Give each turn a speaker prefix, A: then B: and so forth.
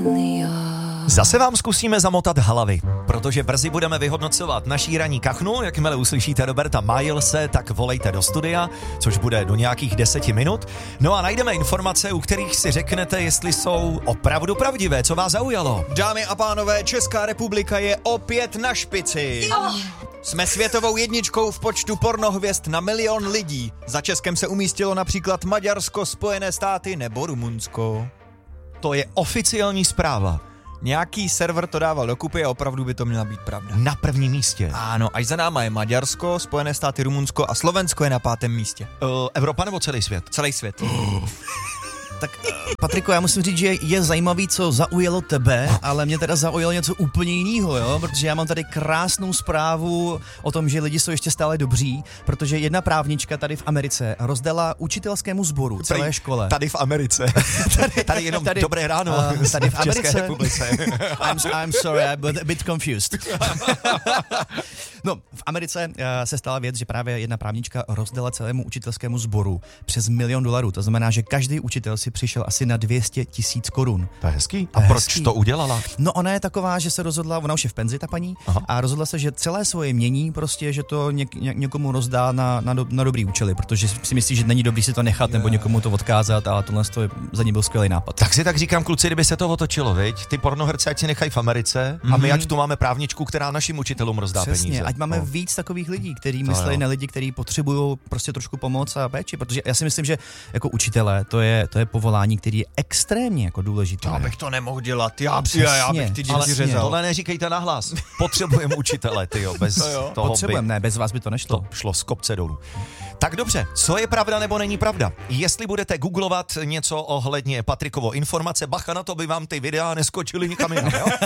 A: Zase vám zkusíme zamotat hlavy, protože brzy budeme vyhodnocovat naší ranní kachnu. Jakmile uslyšíte Roberta Milese, tak volejte do studia, což bude do nějakých 10 minut. No a najdeme informace, u kterých si řeknete, jestli jsou opravdu pravdivé. Co vás zaujalo?
B: Dámy a pánové, Česká republika je opět na špici. Jsme světovou jedničkou v počtu pornohvězd na 1 000 000 lidí. Za Českem se umístilo například Maďarsko, Spojené státy nebo Rumunsko.
A: To je oficiální zpráva.
B: Nějaký server to dával dokupy a opravdu by to měla být pravda.
A: Na prvním místě.
B: Ano, až za náma je Maďarsko, Spojené státy, Rumunsko a Slovensko je na 5. místě.
A: Evropa nebo celý svět?
B: Celý svět.
C: Tak Patriku, já musím říct, že je zajímavý, co zaujalo tebe, ale mě teda zaujalo něco úplně jiného, jo? Protože já mám tady krásnou zprávu o tom, že lidi jsou ještě stále dobří, protože jedna právnička tady v Americe rozdala učitelskému sboru celé škole.
A: Tady v Americe. tady jenom dobré ráno.
C: Tady v Americe.
A: České republice.
C: I'm sorry, I'm a bit confused. No, v Americe se stala věc, že právě jedna právnička rozdala celému učitelskému sboru přes $1 000 000. To znamená, že každý učitel si přišel asi na 200 000 korun.
A: To je hezký. A proč to udělala?
C: No ona je taková, že se rozhodla, ona už je v penzi, ta paní, a rozhodla se, že celé svoje jmění prostě, že to někomu rozdá na dobrý účely, protože si myslí, že není dobrý si to nechat nebo někomu to odkázat, ale tohle za ní byl skvělý nápad.
A: Tak si tak říkám, kluci, kdyby se to otočilo, viď? Ty pornoherce ať si nechají v Americe a my ať tu máme právničku, která našim učitelům rozdá peníze.
C: Ať máme víc takových lidí, kteří myslí na lidi, kteří potřebují prostě trošku pomoc a péči, protože já si myslím, že jako učitelé to je povolání, který je extrémně jako důležitý.
B: Já bych to nemohl dělat, já bych ty děti řezal.
A: Tohle neříkejte nahlas. Potřebujeme učitele, tyjo, bez toho
C: potřebujeme, ne, bez vás by to nešlo.
A: To šlo z kopce dolů. Tak dobře, co je pravda nebo není pravda? Jestli budete googlovat něco ohledně Patrikovo informace, bacha na to, by vám ty videa neskočily nikam jinam, jo?